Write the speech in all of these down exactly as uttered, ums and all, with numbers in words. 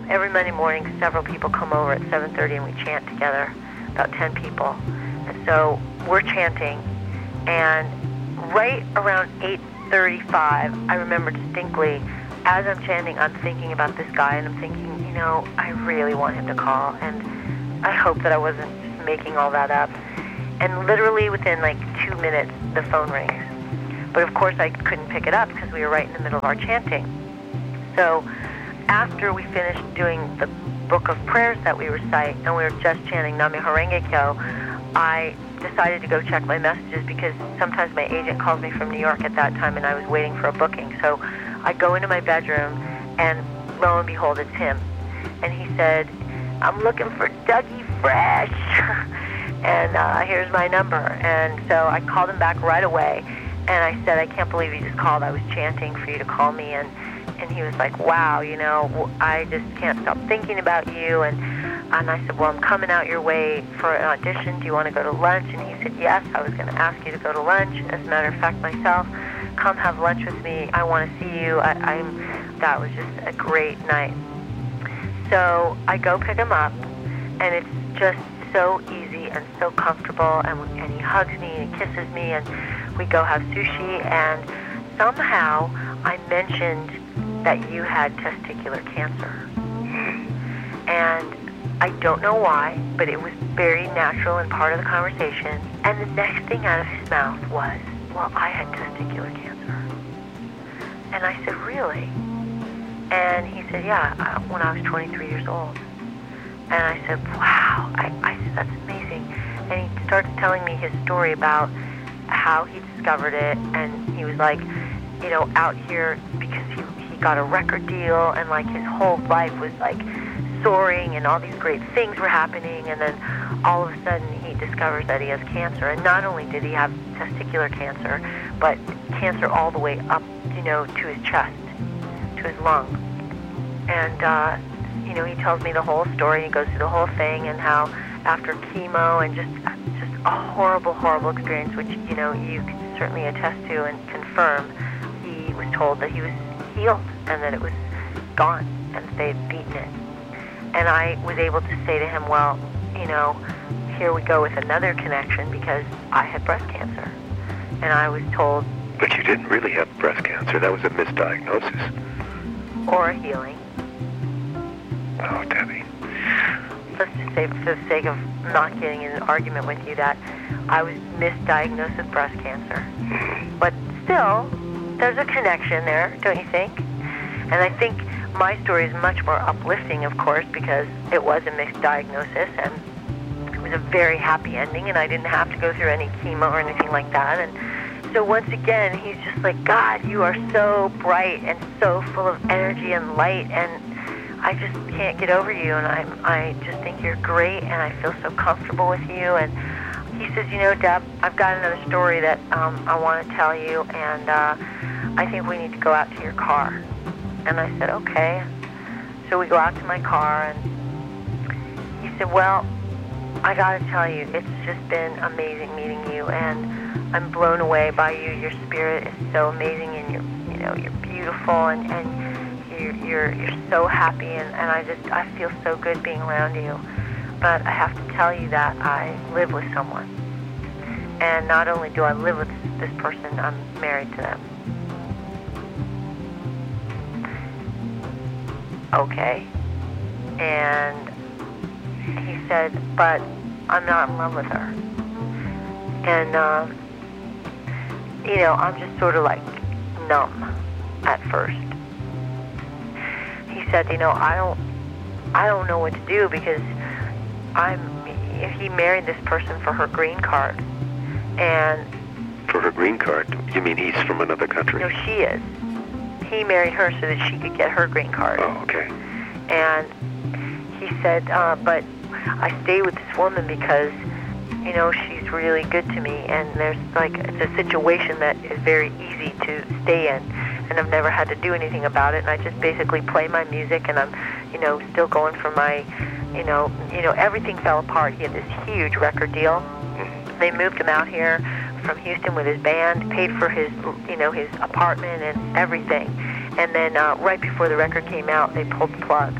every Monday morning, several people come over at seven thirty and we chant together, about ten people. And so we're chanting, and right around eight thirty-five, I remember distinctly, as I'm chanting, I'm thinking about this guy, and I'm thinking, you know, I really want him to call, and I hope that I wasn't just making all that up. And literally within like two minutes, the phone rings. But of course I couldn't pick it up because we were right in the middle of our chanting. So after we finished doing the book of prayers that we recite, and we were just chanting Nam-myoho Renge Kyo, I decided to go check my messages because sometimes my agent calls me from New York at that time and I was waiting for a booking. So I go into my bedroom, and lo and behold, it's him. And he said, I'm looking for Dougie Fresh, and uh, here's my number. And so I called him back right away, and I said, I can't believe you just called. I was chanting for you to call me. And, and he was like, wow, you know, I just can't stop thinking about you. And, and I said, well, I'm coming out your way for an audition. Do you want to go to lunch? And he said, yes, I was going to ask you to go to lunch. As a matter of fact, myself, come have lunch with me. I want to see you. I, I'm. That was just a great night. So I go pick him up, and it's just so easy and so comfortable, and, and he hugs me and he kisses me, and we go have sushi, and somehow I mentioned that you had testicular cancer. And I don't know why, but it was very natural and part of the conversation. And the next thing out of his mouth was, well, I had testicular cancer. And I said, really? And he said, yeah, uh, when I was twenty-three years old. And I said, wow. I, I said, that's amazing. And he started telling me his story about how he discovered it. And he was like, you know, out here because he, he got a record deal, and like his whole life was like soaring, and all these great things were happening. And then all of a sudden he discovers that he has cancer. And not only did he have testicular cancer, but cancer all the way up, you know, to his chest, to his lung. And, uh, you know, he tells me the whole story. He goes through the whole thing, and how after chemo and just just a horrible, horrible experience, which, you know, you can certainly attest to and confirm, he was told that he was healed and that it was gone and that they had beaten it. And I was able to say to him, well, you know, here we go with another connection, because I had breast cancer. And I was told... But you didn't really have breast cancer. That was a misdiagnosis. Or a healing. Oh, Debbie. Let's just say, for the sake of not getting in an argument with you, that I was misdiagnosed with breast cancer. But still, there's a connection there, don't you think? And I think my story is much more uplifting, of course, because it was a misdiagnosis, and it was a very happy ending, and I didn't have to go through any chemo or anything like that. And so once again, he's just like, God, you are so bright and so full of energy and light, and I just can't get over you, and I'm, I just think you're great, and I feel so comfortable with you. And he says, you know, Deb, I've got another story that um, I want to tell you, and uh, I think we need to go out to your car. And I said, okay. So we go out to my car, and he said, well, I got to tell you, it's just been amazing meeting you, and I'm blown away by you. Your spirit is so amazing, and you're, you know, you're beautiful, and, and you're, you're, you're so happy, and, and I just, I feel so good being around you. But I have to tell you that I live with someone. And not only do I live with this person, I'm married to them. Okay. And he said, but I'm not in love with her. And, um, you know, I'm just sort of like numb at first. He said, you know, I don't, I don't know what to do, because I'm, he married this person for her green card. And... For her green card? You mean he's from another country? No, she is. He married her so that she could get her green card. Oh, okay. And he said, uh, but I stay with this woman because, you know, she's really good to me, and there's like, it's a situation that is very easy to stay in, and I've never had to do anything about it, and I just basically play my music, and I'm, you know, still going for my, you know, you know, everything fell apart. He had this huge record deal. They moved him out here from Houston with his band, paid for his, you know, his apartment and everything. And then uh, right before the record came out, they pulled the plug.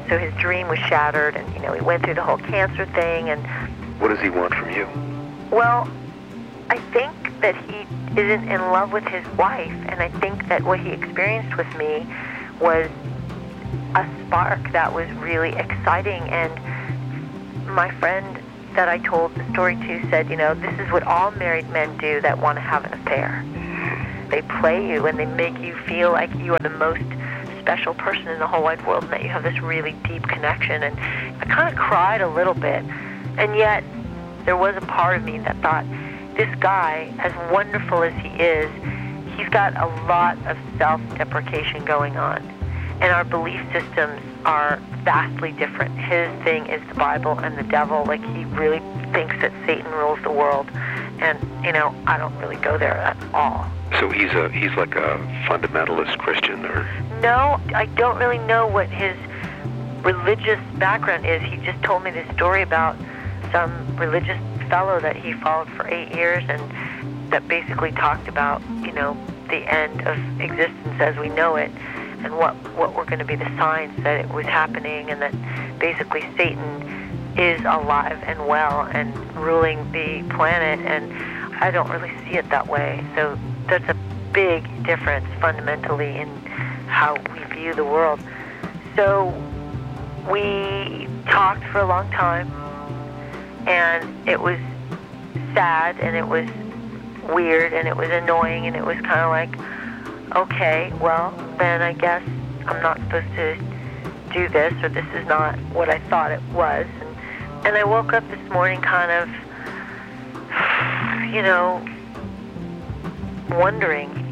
so his dream was shattered, and, you know, he went through the whole cancer thing, and... What does he want from you? Well, I think that he isn't in love with his wife, and I think that what he experienced with me was a spark that was really exciting, and my friend that I told the story to said, you know, this is what all married men do that want to have an affair. They play you, and they make you feel like you are the most special person in the whole wide world, and that you have this really deep connection. And I kind of cried a little bit, and yet there was a part of me that thought, this guy, as wonderful as he is, he's got a lot of self-deprecation going on, and our belief systems are vastly different. His thing is the Bible and the devil. Like, he really thinks that Satan rules the world, and, you know, I don't really go there at all. So he's a he's like a fundamentalist Christian, or? No, I don't really know what his religious background is. He just told me this story about some religious fellow that he followed for eight years, and that basically talked about, you know, the end of existence as we know it, and what what were going to be the signs that it was happening, and that basically Satan is alive and well and ruling the planet. And I don't really see it that way. So that's a big difference fundamentally in how we view the world. So we talked for a long time, and it was sad, and it was weird, and it was annoying, and it was kind of like, okay, well, then I guess I'm not supposed to do this, or this is not what I thought it was. And, and I woke up this morning kind of, you know, wondering,